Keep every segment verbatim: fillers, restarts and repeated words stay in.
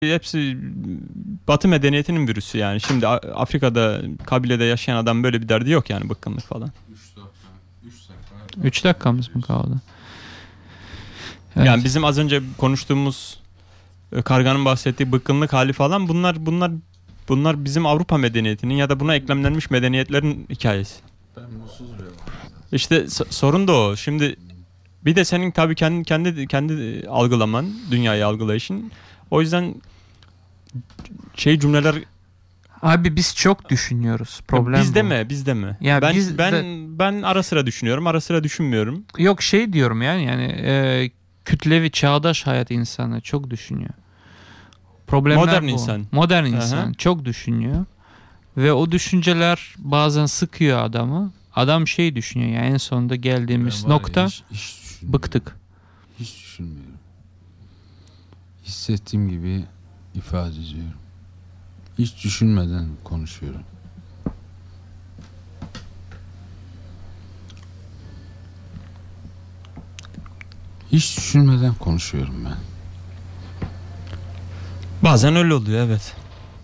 hepsi Batı medeniyetinin virüsü yani. Şimdi Afrika'da kabilede yaşayan adam böyle bir derdi yok yani, bıkkınlık falan. üç dakikamız mı kaldı? Evet. Yani bizim az önce konuştuğumuz Karga'nın bahsettiği bıkkınlık hali falan, bunlar bunlar bunlar bizim Avrupa medeniyetinin ya da buna eklemlenmiş medeniyetlerin hikayesi. Ben mutsuz bir adam. İşte sorun da o. Şimdi bir de senin tabii kendi kendi kendi algılaman, dünyayı algılayışın. O yüzden şey cümleler. Abi biz çok düşünüyoruz. Problem biz bu. de mi? Biz de mi? Ya ben biz ben de... ben ara sıra düşünüyorum, ara sıra düşünmüyorum. Yok şey diyorum yani yani e, kütlevi çağdaş hayat insanı çok düşünüyor. Problemler Modern bu. insan. Modern insan Aha. çok düşünüyor. Ve o düşünceler bazen sıkıyor adamı. Adam şey düşünüyor yani en sonunda geldiğimiz nokta hiç, hiç bıktık. Hiç düşünmüyorum. Hissettiğim gibi ifade ediyorum. Hiç düşünmeden konuşuyorum. Hiç düşünmeden konuşuyorum ben. Bazen öyle oluyor, evet.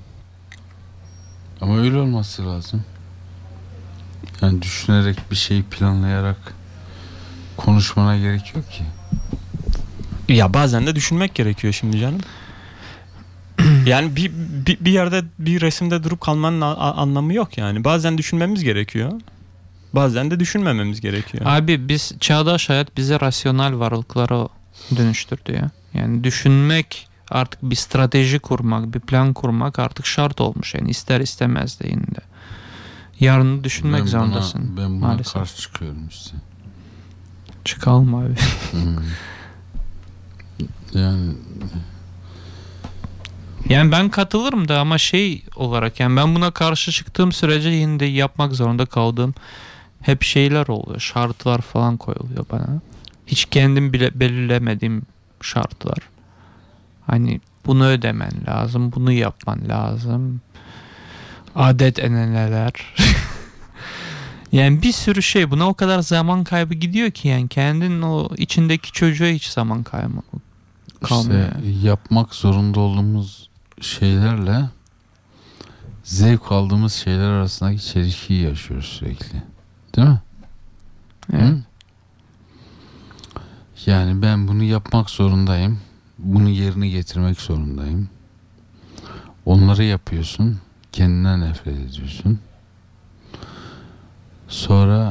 Ama öyle olması lazım. Yani düşünerek bir şeyi planlayarak konuşmana gerek yok ki. Ya bazen de düşünmek gerekiyor şimdi canım. Yani bir, bir bir yerde bir resimde durup kalmanın a- anlamı yok yani. Bazen düşünmemiz gerekiyor. Bazen de düşünmememiz gerekiyor. Abi biz çağdaş hayat bizi rasyonel varlıklara dönüştürdü ya. Yani düşünmek, artık bir strateji kurmak, bir plan kurmak artık şart olmuş yani, ister istemez de yine de. Yarını düşünmek ben zorundasın. Buna, ben buna maalesef. karşı çıkıyorum işte. Çıkalım abi. Hmm. Yani Yani ben katılırım da ama şey olarak yani ben buna karşı çıktığım sürece yine de yapmak zorunda kaldığım hep şeyler oluyor. Şartlar falan koyuluyor bana. Hiç kendim bile belirlemediğim şartlar. Hani bunu ödemen lazım, bunu yapman lazım. Adet eneneler. Yani bir sürü şey, buna o kadar zaman kaybı gidiyor ki yani kendin o içindeki çocuğa hiç zaman kaybı kalmıyor. işte yani. Yapmak zorunda olduğumuz şeylerle zevk aldığımız şeyler arasındaki çelişkiyi yaşıyoruz sürekli. Değil mi? Evet. Hı? Yani ben bunu yapmak zorundayım. Bunu yerine getirmek zorundayım. Onları yapıyorsun. Kendinden nefret ediyorsun. Sonra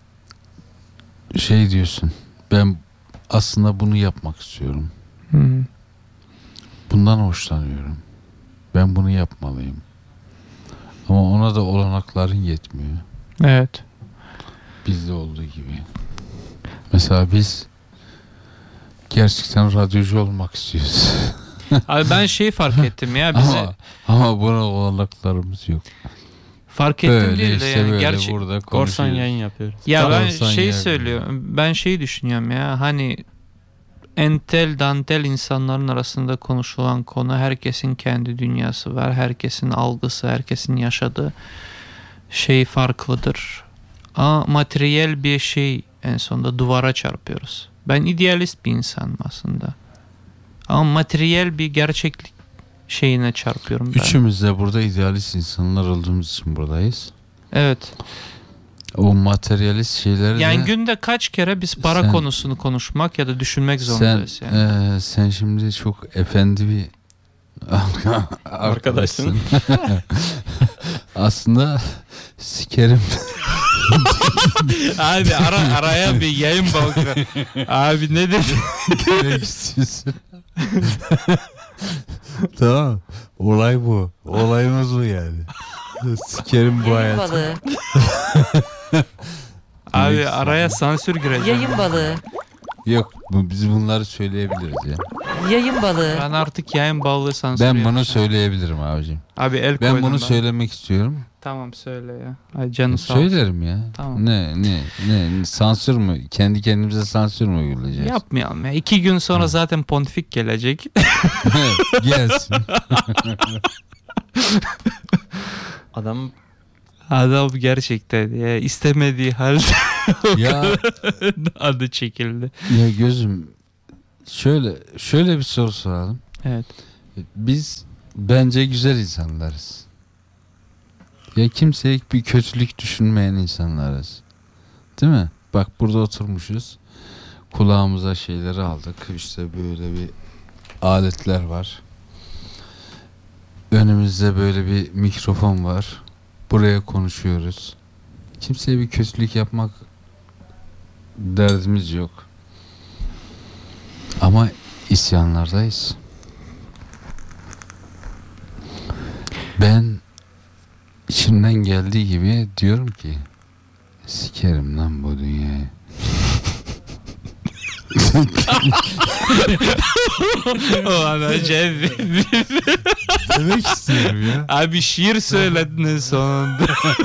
şey diyorsun. Ben aslında bunu yapmak istiyorum. Hı. Bundan hoşlanıyorum. Ben bunu yapmalıyım. Ama ona da olanakların yetmiyor. Evet. Bizde olduğu gibi. Mesela biz gerçekten radyocu olmak istiyoruz. Abi ben şeyi fark ettim ya bize ama, ama buna olanaklarımız yok. fark ettim Böyle değil de işte yani böyle gerçek. burada Korsan konuşuyoruz. yayın yapıyoruz. Ya ben Korsan şey yayın. söylüyorum. Ben şeyi düşünüyorum ya hani entel dantel insanların arasında konuşulan konu, herkesin kendi dünyası var. Herkesin algısı, herkesin yaşadığı şey farklıdır. Ama materyal bir şey en sonunda duvara çarpıyoruz. Ben idealist bir insanım aslında. Ama materyal bir gerçeklik şeyine çarpıyorum ben. Üçümüz de burada idealist insanlar olduğumuz için buradayız. Evet. O materyalist şeyleri Yani de günde kaç kere biz para sen, konusunu konuşmak ya da düşünmek zorundayız sen, yani. E, sen şimdi çok efendi bir arkadaşsın. Aslında sikerim. Abi ara, araya bir yayın balkı. Abi ne dedi? Demek istiyorsun. Tamam. Olay bu. Olayımız bu yani. Sikerim bu Yayın hayatı. balığı. Abi araya sansür girecek. Yayın balığı. Yok bu, biz bunları söyleyebiliriz ya. Yayın balığı. Ben artık yayın ballığı sansür Ben bunu yapacağım. söyleyebilirim abicim. Abi el Ben koydum bunu ben. söylemek istiyorum. Tamam söyle ya. Ay canı sağ olsun. Söylerim ya. Tamam. Ne ne ne sansür mü? Kendi kendimize sansür mü uygulayacağız? Yapmayalım ya. İki gün sonra Hı. zaten pontifik gelecek. Gelsin. Adam Adam gerçekten ya istemediği halde ya adı çekildi. ya gözüm şöyle şöyle bir soru soralım. Evet. Biz bence güzel insanlarız. Ya kimseye bir kötülük düşünmeyen insanlarız. Değil mi? Bak burada oturmuşuz. Kulağımıza şeyleri aldık. İşte böyle bir aletler var. Önümüzde böyle bir mikrofon var. Buraya konuşuyoruz. Kimseye bir kötülük yapmak derdimiz yok. Ama isyanlardayız. Ben içimden geldiği gibi diyorum ki sikerim lan bu dünyayı. Ulan acayip. Demek istiyorum ya. Abi şiir söyledin sonunda.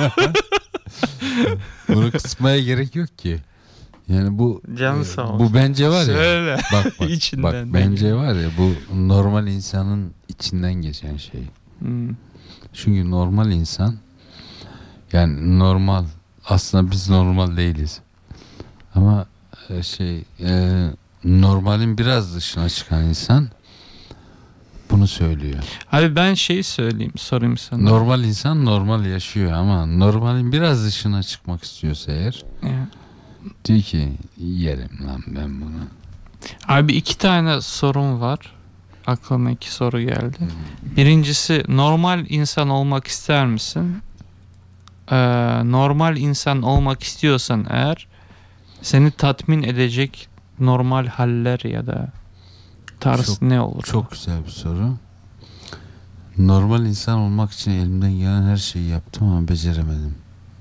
Bunu kısmaya gerek yok ki. Yani bu Canı e, sağ olsun. bu bence var ya. Söyle. Bak bak, İçinden bak değil. bence var ya bu normal insanın içinden geçen şey. Hmm. Çünkü normal insan yani normal aslında biz normal değiliz. Ama e, şey e, normalin biraz dışına çıkan insan bunu söylüyor. Abi ben şeyi söyleyeyim, sorayım sana. Normal insan normal yaşıyor ama normalin biraz dışına çıkmak istiyorsa eğer Ya. diyor ki yerim lan ben bunu. Abi iki tane sorun var. Aklıma iki soru geldi. Birincisi normal insan olmak ister misin? Ee, normal insan olmak istiyorsan eğer seni tatmin edecek normal haller ya da tarz Çok- ne olur? Çok güzel bir soru. Normal insan olmak için elimden gelen her şeyi yaptım ama beceremedim.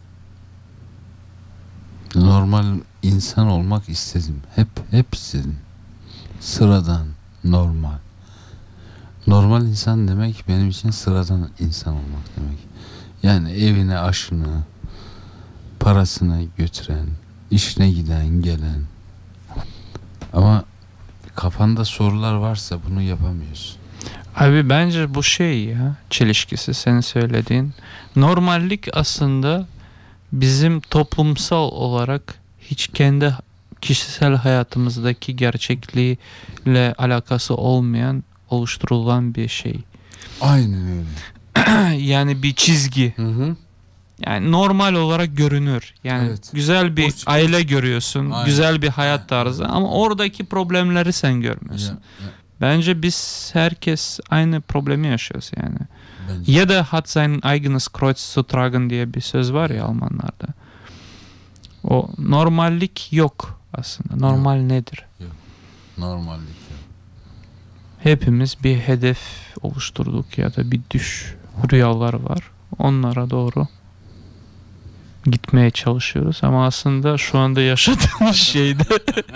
Normal insan olmak istedim. Hep hep istedim. Sıradan, normal. Normal insan demek benim için sıradan insan olmak demek. Yani evine aşını, parasını götüren, işine giden, gelen. Ama kafanda sorular varsa bunu yapamıyorsun. Abi bence bu şey ya, çelişkisi senin söylediğin. Normallik aslında bizim toplumsal olarak hiç kendi kişisel hayatımızdaki gerçekliğiyle alakası olmayan, oluşturulan bir şey. Aynen öyle. Yani bir çizgi. Hı hı. Yani normal olarak görünür. Yani Evet. güzel bir Hoş- aile görüyorsun, Aynen. güzel bir hayat Aynen. tarzı ama oradaki problemleri sen görmüyorsun. Ya, ya, Bence biz herkes aynı problemi yaşıyoruz yani. bence. Jeder hat sein eigenes Kreuz zu tragen diye bir söz var ya Almanlarda. O normallik yok aslında. Normal nedir? Normallik. ya. Hepimiz bir hedef oluşturduk ya da bir düş, rüyalar var. Onlara doğru gitmeye çalışıyoruz ama aslında şu anda yaşadığımız şeyde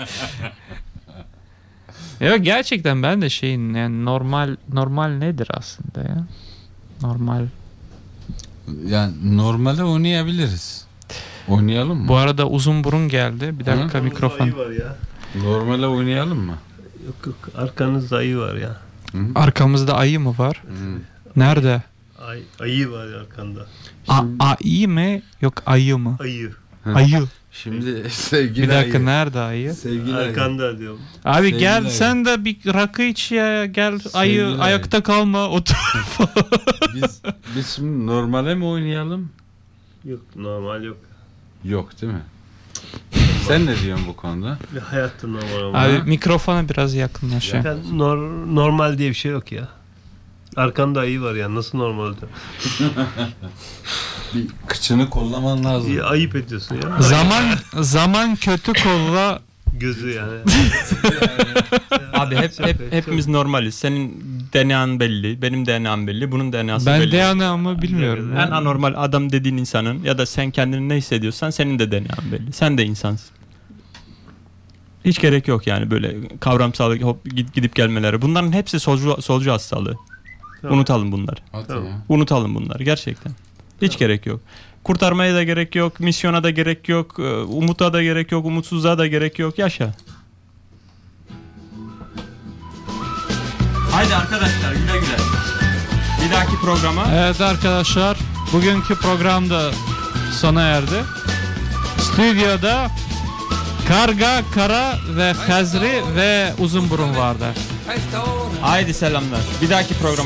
ya gerçekten ben de şeyin yani normal normal nedir aslında ya? Normal. Yani normale oynayabiliriz. Oynayalım mı? Bu arada uzun burun geldi. Bir dakika Hı? mikrofon. Ayı var ya. Normale oynayalım mı? Yok yok, arkanızda ayı var ya. Hı? Arkamızda ayı mı var? Hı. Nerede? Ay, ayı var arkanda. A ayı mı? Yok ayı mı? Ayı. Hı. Ayı. Şimdi sevgili Bir dakika ayı. nerede ayı? Sevgili ayı. Arkanda diyorum. Abi Sevgili gel ayı. sen de bir rakı iç ya. Gel ayı ayı. ayakta kalma otur. Biz, biz şimdi normale mi oynayalım? Yok normal yok. Yok değil mi? Sen ne diyorsun bu konuda? Bir hayatta normal ama. Abi mikrofona biraz yakınlaş. ya. Zaten nor- normal diye bir şey yok ya. Arkanda ayı var ya, nasıl normalde? Bir kıçını kollaman lazım. İyi, ayıp ediyorsun ya. Zaman zaman kötü kolla. Gözü yani. Abi hep, Çok- hep çok- hepimiz normaliz. Senin D N A'nın belli, benim D N A'm belli, bunun D N A'sı Ben belli. D N A'mı bilmiyorum. En anormal adam dediğin insanın ya da sen kendini ne hissediyorsan senin de D N A'nın belli. Sen de insansın. Hiç gerek yok yani böyle kavramsal hop gid- gidip gelmeleri. Bunların hepsi solcu, solcu hastalığı. Tamam. Unutalım bunları. Hadi Tamam. ya. Unutalım bunları gerçekten. Hiç Tamam. gerek yok. Kurtarmaya da gerek yok, misyona da gerek yok, e, umuta da gerek yok, umutsuzluğa da gerek yok. Yaşa. Haydi arkadaşlar güle güle. Bir dahaki programa Evet arkadaşlar, bugünkü program da sona erdi. Stüdyoda Karga, Kara ve Hazri ve Uzunburun vardı. Haydi selamlar. Bir dahaki program.